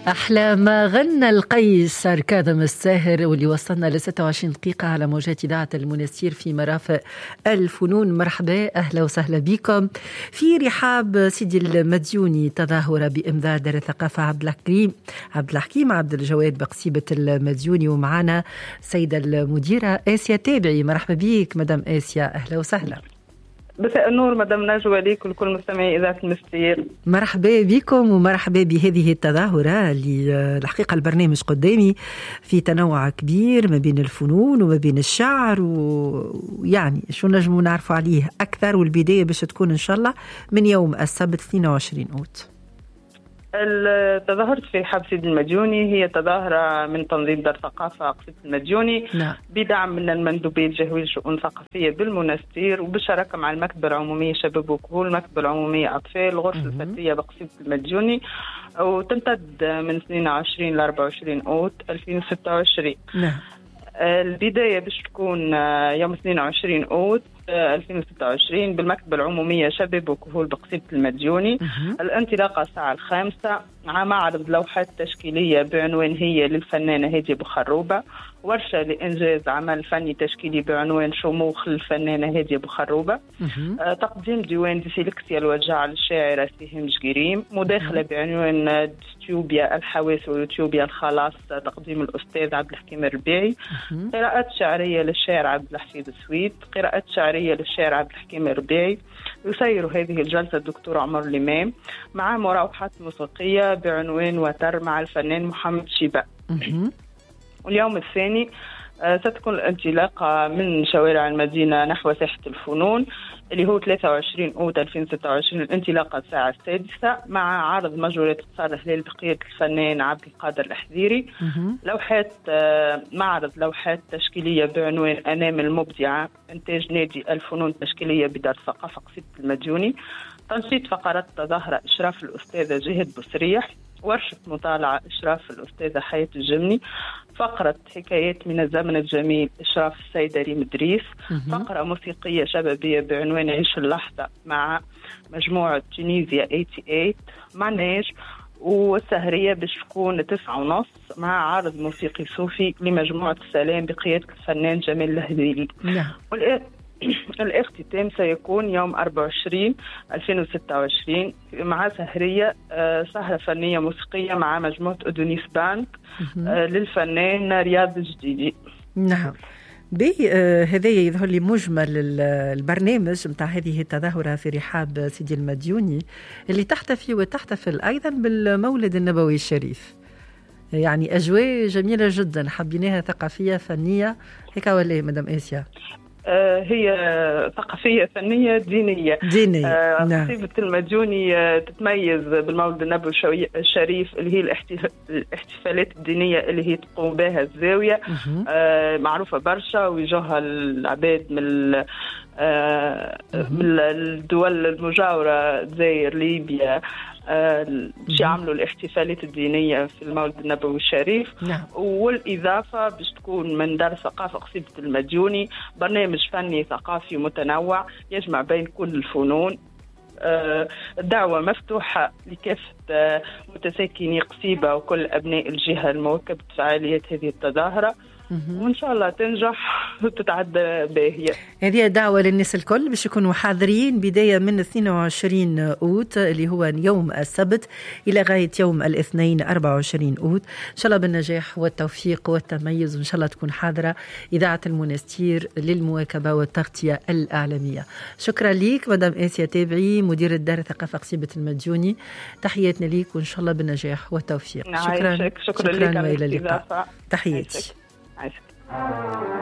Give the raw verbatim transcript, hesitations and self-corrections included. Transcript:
أحلى ما غنى القيصر كاظم الساهر، واللي وصلنا ل ستة وعشرين دقيقة على موجات إذاعة المنستير في مرافق الفنون. مرحبا، أهلا وسهلا بكم في رحاب سيدي المديوني، تظاهرة بإمداد دار الثقافة عبد الحكيم عبد الحكيم عبد الجواد بقصيبة المديوني، ومعنا السيدة المديرة آسيا تابعي. مرحبا بك مدام آسيا، أهلا وسهلا. مساء النور مدام نجوى ليك ولكل مستمعي إذاعة المنستير. مرحبا بكم ومرحبا بهذه التظاهرة اللي الحقيقة البرنامج قدامي في تنوع كبير ما بين الفنون وما بين الشعر، ويعني شو نجموا نعرفوا عليه أكثر. والبداية باش تكون إن شاء الله من يوم السبت اثنين وعشرين أوت. تظاهرة في رحاب سيدي المديوني هي تظاهرة من تنظيم دار ثقافة قصيبة المديوني، نعم. بدعم من المندوبية الجهوية للشؤون الثقافية بالمنستير، وبالشراكة مع المكتبة العمومية شباب وكهول، المكتبة العمومية أطفال، الغرفة الفتية بقصيبة المديوني، وتمتد من اثنين وعشرين ل أربعة وعشرين أوت ألفين وستة وعشرين. نعم. البداية باش تكون يوم اثنين وعشرين أوت ألفين وستة وعشرين بالمكتبة العمومية شباب وكهول بقصيبة المديوني. الانطلاقة الساعة الخامسة مع معرض لوحات تشكيلية بعنوان هي للفنانة هادية بوخروبة، ورشة لإنجاز عمل فني تشكيلي بعنوان شموخ للفنانة هادية بوخروبة، آه، تقديم ديوان ديسيلكسيا الوجع للشاعرة سيهم جقيريم، مداخلة بعنوان ديستيوبيا الحواس ويوتيوبيا الخلاص تقديم الأستاذ عبد الحكيم الربيعي، قراءات شعرية للشاعر عبد الحفيظ السويد، قراءات شعرية للشاعر عبد الحكيم الربيعي. يسير هذه الجلسة الدكتور عمر الإمام مع مروحات موسيقية بعنوان وتر مع الفنان محمد شيبة. واليوم الثاني ستكون الانطلاقة من شوارع المدينة نحو ساحة الفنون اللي هو ثلاثة وعشرين أوت ألفين وستة وعشرين، الانطلاقة الساعة السادسة مع عرض مجريات قصار الهلال بقيادة الفنان عبد القادر الحذيري، لوحات معرض لوحات تشكيلية بعنوان أنام المبدعة إنتاج نادي الفنون التشكيلية بدار الثقافة قصيبة المديوني، تنشيط فقرات التظاهرة إشراف الأستاذة جهاد بوسريح، ورشة مطالعة إشراف الأستاذة حياة الجمني، فقرة حكايات من الزمن الجميل إشراف السيدة ريم دريس، فقرة موسيقية شبابية بعنوان عيش اللحظة مع مجموعة تونيزيا ثمانية وثمانين معناش، والسهرية باش تكون تسعة ونص مع عرض موسيقي صوفي لمجموعة السلام بقيادة الفنان جمال الهذيلي. نعم. الاختتام سيكون يوم أربعة وعشرين ألفين وستة وعشرين مع سهرية آه سهرة فنية موسيقية مع مجموعة أدونيس بانك آه للفنان رياض الجديدي. نعم. بي آه هذايا يظهر لي مجمل البرنامج متاع هذه التظاهرة في رحاب سيدي المديوني اللي تحتفي وتحتفل أيضا بالمولد النبوي الشريف. يعني أجواء جميلة جدا، حبيناها ثقافية فنية هيك ولا مدام آسيا؟ هي ثقافية فنية دينية دينية. قصيبة نعم. المديوني تتميز بالمولد النبوي الشريف اللي هي الاحتفالات الدينية اللي هي تقوم بها الزاوية، آه معروفة برشا ويجوها العباد من من الدول المجاورة الجزائر ليبيا باش يعملوا الاحتفالات الدينية في المولد النبوي الشريف. نعم. والإضافة باش تكون من دار الثقافة قصيبة المديوني برنامج فني ثقافي متنوع يجمع بين كل الفنون. آه الدعوة مفتوحة لكافة آه متساكني قصيبة وكل أبناء الجهة الموكبة بفعاليات هذه التظاهرة، وإن شاء الله تنجح وتتعدى باهية. هذه دعوة للناس الكل باش يكونوا حاضرين بداية من اثنين وعشرين أوت اللي هو يوم السبت إلى غاية يوم الاثنين أربعة وعشرين أوت. إن شاء الله بالنجاح والتوفيق والتميز، وإن شاء الله تكون حاضرة إذاعة المنستير للمواكبة والتغطية الإعلامية. شكرا ليك مدام آسيا تابعي مدير دار الثقافة قصيبة المديوني، تحياتنا ليك وإن شاء الله بالنجاح والتوفيق. شكرا شكرا, شكرا لك وإلى اللقاء. تحياتي. عايشك.